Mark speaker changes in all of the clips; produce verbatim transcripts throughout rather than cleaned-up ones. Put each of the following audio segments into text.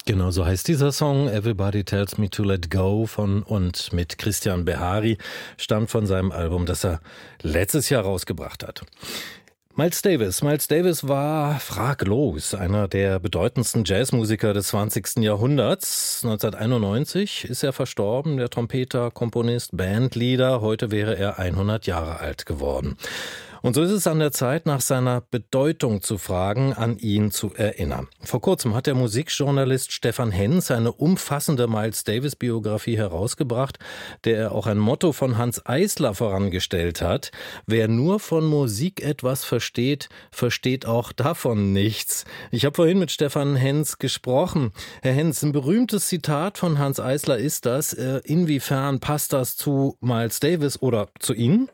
Speaker 1: Genau, so heißt dieser Song. Everybody Tells Me to Let Go von und mit Christian Behari, stammt von seinem Album, das er letztes Jahr rausgebracht hat. Miles Davis. Miles Davis war fraglos einer der bedeutendsten Jazzmusiker des zwanzigsten Jahrhunderts. neunzehnhunderteinundneunzig ist er verstorben, der Trompeter, Komponist, Bandleader. Heute wäre er hundert Jahre alt geworden. Und so ist es an der Zeit, nach seiner Bedeutung zu fragen, an ihn zu erinnern. Vor kurzem hat der Musikjournalist Stefan Henz eine umfassende Miles-Davis-Biografie herausgebracht, der er auch ein Motto von Hanns Eisler vorangestellt hat. Wer nur von Musik etwas versteht, versteht auch davon nichts. Ich habe vorhin mit Stefan Henz gesprochen. Herr Henz, ein berühmtes Zitat von Hanns Eisler ist das. Inwiefern passt das zu Miles Davis oder zu Ihnen?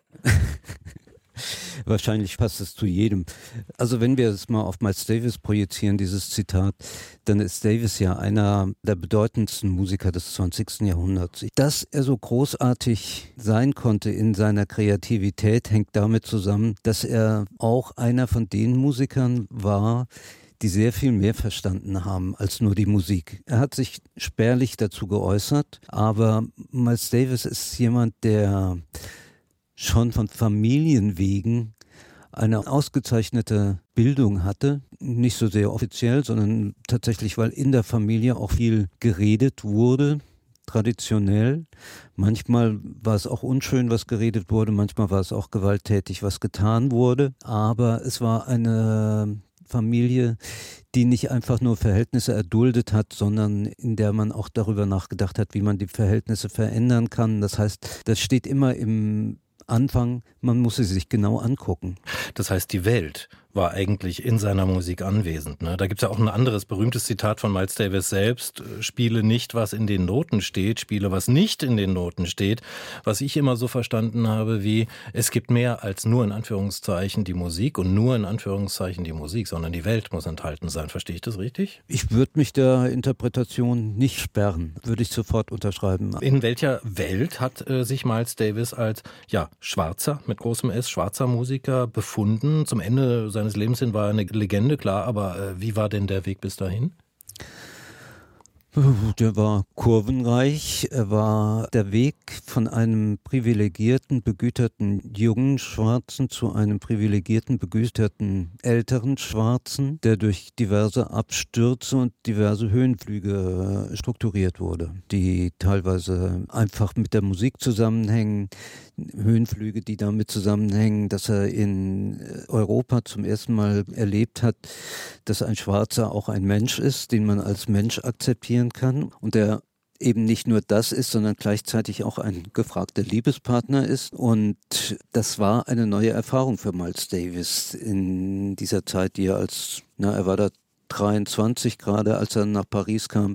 Speaker 2: Wahrscheinlich passt es zu jedem. Also wenn wir es mal auf Miles Davis projizieren, dieses Zitat, dann ist Davis ja einer der bedeutendsten Musiker des zwanzigsten Jahrhunderts. Dass er so großartig sein konnte in seiner Kreativität, hängt damit zusammen, dass er auch einer von den Musikern war, die sehr viel mehr verstanden haben als nur die Musik. Er hat sich spärlich dazu geäußert, aber Miles Davis ist jemand, der schon von Familienwegen eine ausgezeichnete Bildung hatte. Nicht so sehr offiziell, sondern tatsächlich, weil in der Familie auch viel geredet wurde, traditionell. Manchmal war es auch unschön, was geredet wurde, manchmal war es auch gewalttätig, was getan wurde. Aber es war eine Familie, die nicht einfach nur Verhältnisse erduldet hat, sondern in der man auch darüber nachgedacht hat, wie man die Verhältnisse verändern kann. Das heißt, das steht immer im Anfang, man muss sie sich genau angucken.
Speaker 1: Das heißt, die Welt war eigentlich in seiner Musik anwesend. Ne? Da gibt es ja auch ein anderes berühmtes Zitat von Miles Davis selbst. Spiele nicht, was in den Noten steht, spiele, was nicht in den Noten steht. Was ich immer so verstanden habe, wie es gibt mehr als nur in Anführungszeichen die Musik und nur in Anführungszeichen die Musik, sondern die Welt muss enthalten sein. Verstehe ich das richtig?
Speaker 2: Ich würde mich der Interpretation nicht sperren, würde ich sofort unterschreiben.
Speaker 1: In welcher Welt hat äh, sich Miles Davis als ja schwarzer, mit großem S, schwarzer Musiker befunden? Zum Ende seines Lebens hin war er eine Legende, klar, aber äh, wie war denn der Weg bis dahin?
Speaker 2: Der war kurvenreich. Er war der Weg von einem privilegierten, begüterten jungen Schwarzen zu einem privilegierten, begüterten älteren Schwarzen, der durch diverse Abstürze und diverse Höhenflüge strukturiert wurde, die teilweise einfach mit der Musik zusammenhängen. Höhenflüge, die damit zusammenhängen, dass er in Europa zum ersten Mal erlebt hat, dass ein Schwarzer auch ein Mensch ist, den man als Mensch akzeptieren kann und der eben nicht nur das ist, sondern gleichzeitig auch ein gefragter Liebespartner ist. Und das war eine neue Erfahrung für Miles Davis in dieser Zeit, die er als, na, er war da dreiundzwanzig gerade, als er nach Paris kam.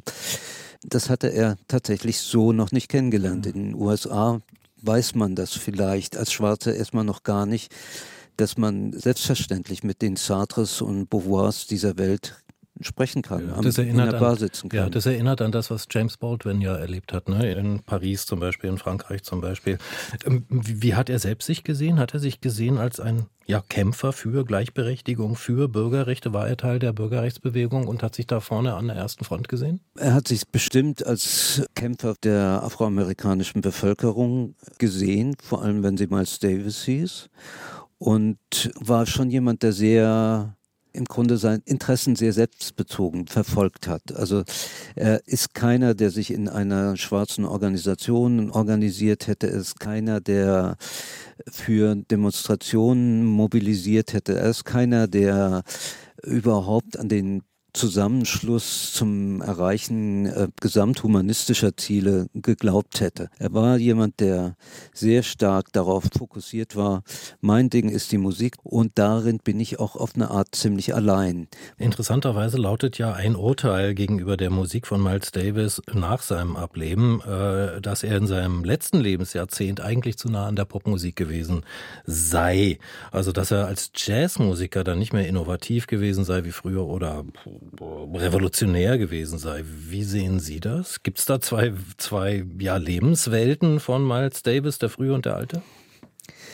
Speaker 2: Das hatte er tatsächlich so noch nicht kennengelernt. In den U S A weiß man das vielleicht als Schwarzer erstmal noch gar nicht, dass man selbstverständlich mit den Sartres und Beauvoirs dieser Welt sprechen kann,
Speaker 1: ja,
Speaker 2: am,
Speaker 1: das
Speaker 2: in der Bar
Speaker 1: an,
Speaker 2: sitzen kann.
Speaker 1: Ja, das erinnert an das, was James Baldwin ja erlebt hat, ne? In Paris zum Beispiel, in Frankreich zum Beispiel. Wie, wie hat er selbst sich gesehen? Hat er sich gesehen als ein ja, Kämpfer für Gleichberechtigung, für Bürgerrechte? War er Teil der Bürgerrechtsbewegung und hat sich da vorne an der ersten Front gesehen?
Speaker 2: Er hat sich bestimmt als Kämpfer der afroamerikanischen Bevölkerung gesehen, vor allem wenn sie Miles Davis hieß, und war schon jemand, der sehr im Grunde seine Interessen sehr selbstbezogen verfolgt hat. Also er ist keiner, der sich in einer schwarzen Organisation organisiert hätte. Er ist keiner, der für Demonstrationen mobilisiert hätte. Er ist keiner, der überhaupt an den Zusammenschluss zum Erreichen äh, gesamthumanistischer Ziele geglaubt hätte. Er war jemand, der sehr stark darauf fokussiert war, mein Ding ist die Musik und darin bin ich auch auf eine Art ziemlich allein.
Speaker 1: Interessanterweise lautet ja ein Urteil gegenüber der Musik von Miles Davis nach seinem Ableben, äh, dass er in seinem letzten Lebensjahrzehnt eigentlich zu nah an der Popmusik gewesen sei. Also dass er als Jazzmusiker dann nicht mehr innovativ gewesen sei wie früher oder revolutionär gewesen sei. Wie sehen Sie das? Gibt es da zwei, zwei ja, Lebenswelten von Miles Davis, der frühe und der alte?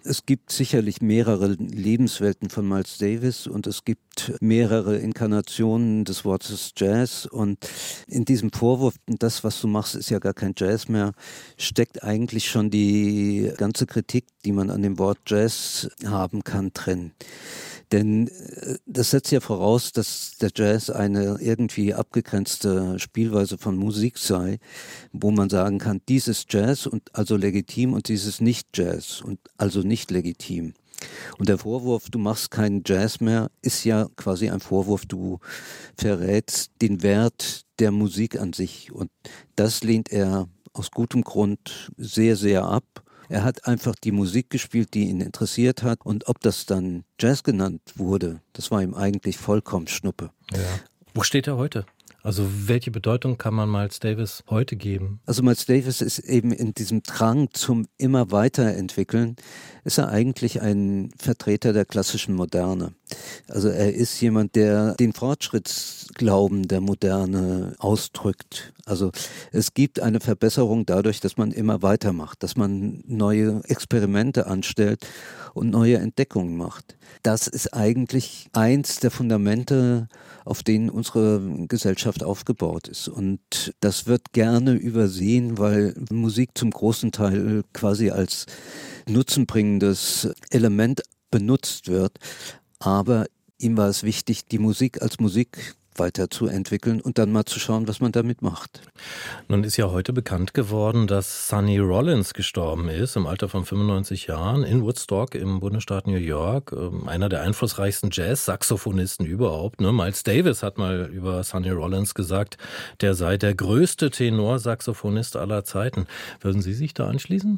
Speaker 2: Es gibt sicherlich mehrere Lebenswelten von Miles Davis und es gibt mehrere Inkarnationen des Wortes Jazz, und in diesem Vorwurf, das, was du machst, ist ja gar kein Jazz mehr, steckt eigentlich schon die ganze Kritik, die man an dem Wort Jazz haben kann, drin. Denn das setzt ja voraus, dass der Jazz eine irgendwie abgegrenzte Spielweise von Musik sei, wo man sagen kann, dies ist Jazz und also legitim und dies ist nicht Jazz und also nicht legitim. Und der Vorwurf, du machst keinen Jazz mehr, ist ja quasi ein Vorwurf, du verrätst den Wert der Musik an sich. Und das lehnt er aus gutem Grund sehr, sehr ab. Er hat einfach die Musik gespielt, die ihn interessiert hat. Und ob das dann Jazz genannt wurde, das war ihm eigentlich vollkommen Schnuppe.
Speaker 1: Ja. Wo steht er heute? Also welche Bedeutung kann man Miles Davis heute geben?
Speaker 2: Also Miles Davis ist eben in diesem Drang zum immer weiterentwickeln, ist er eigentlich ein Vertreter der klassischen Moderne. Also er ist jemand, der den Fortschrittsglauben der Moderne ausdrückt. Also es gibt eine Verbesserung dadurch, dass man immer weitermacht, dass man neue Experimente anstellt und neue Entdeckungen macht. Das ist eigentlich eins der Fundamente, auf denen unsere Gesellschaft aufgebaut ist. Und das wird gerne übersehen, weil Musik zum großen Teil quasi als nutzenbringendes Element benutzt wird. Aber ihm war es wichtig, die Musik als Musik weiterzuentwickeln und dann mal zu schauen, was man damit macht.
Speaker 1: Nun ist ja heute bekannt geworden, dass Sonny Rollins gestorben ist, im Alter von fünfundneunzig Jahren, in Woodstock im Bundesstaat New York. Einer der einflussreichsten Jazz-Saxophonisten überhaupt. Ne? Miles Davis hat mal über Sonny Rollins gesagt, der sei der größte Tenorsaxophonist aller Zeiten. Würden Sie sich da anschließen?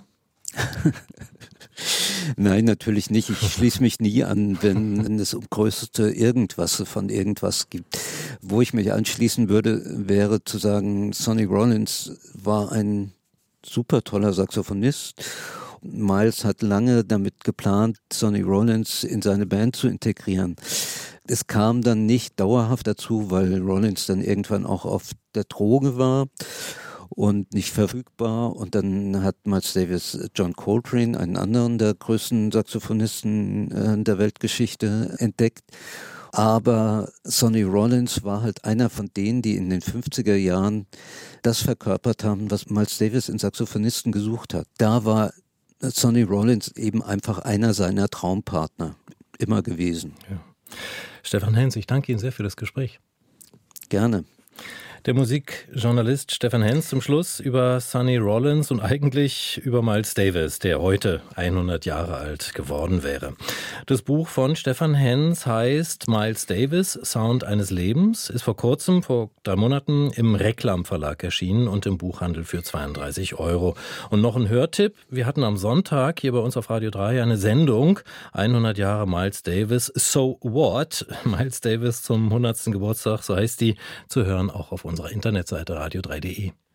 Speaker 2: Nein, natürlich nicht. Ich schließe mich nie an, wenn, wenn es um größte irgendwas von irgendwas gibt. Wo ich mich anschließen würde, wäre zu sagen, Sonny Rollins war ein super toller Saxophonist. Miles hat lange damit geplant, Sonny Rollins in seine Band zu integrieren. Es kam dann nicht dauerhaft dazu, weil Rollins dann irgendwann auch auf der Droge war und nicht verfügbar. Und dann hat Miles Davis John Coltrane, einen anderen der größten Saxophonisten äh, der Weltgeschichte, entdeckt. Aber Sonny Rollins war halt einer von denen, die in den fünfziger Jahren das verkörpert haben, was Miles Davis in Saxophonisten gesucht hat. Da war Sonny Rollins eben einfach einer seiner Traumpartner immer gewesen.
Speaker 1: Ja. Stefan Henz, ich danke Ihnen sehr für das Gespräch.
Speaker 2: Gerne.
Speaker 1: Der Musikjournalist Stefan Henz zum Schluss über Sonny Rollins und eigentlich über Miles Davis, der heute hundert Jahre alt geworden wäre. Das Buch von Stefan Henz heißt Miles Davis, Sound eines Lebens, ist vor kurzem, vor drei Monaten, im Reklam Verlag erschienen und im Buchhandel für zweiunddreißig Euro. Und noch ein Hörtipp, wir hatten am Sonntag hier bei uns auf Radio drei eine Sendung, hundert Jahre Miles Davis, So What? Miles Davis zum hundertsten Geburtstag, so heißt die, zu hören auch auf unserer Internetseite radio drei punkt de.